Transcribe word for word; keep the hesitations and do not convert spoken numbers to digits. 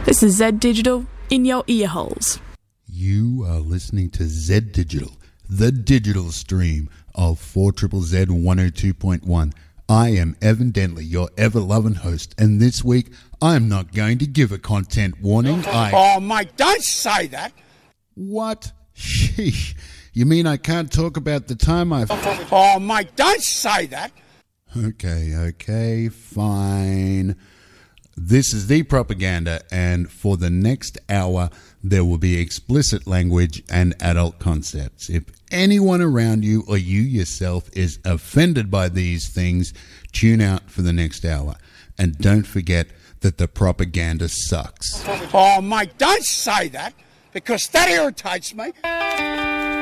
This is Z Digital in your ear holes. You are listening to Z Digital, the digital stream of four Z Z Z one oh two point one. I am Evan Dentley, your ever-loving host, and this week I am not going to give a content warning. I... Oh, mate, don't say that. What? Sheesh. You mean I can't talk about the time I've... Oh, mate, don't say that. Okay, okay, fine. This is The Propaganda, and for the next hour, there will be explicit language and adult concepts. If anyone around you or you yourself is offended by these things, tune out for the next hour. And don't forget that the propaganda sucks. Oh, mate, don't say that, because that irritates me.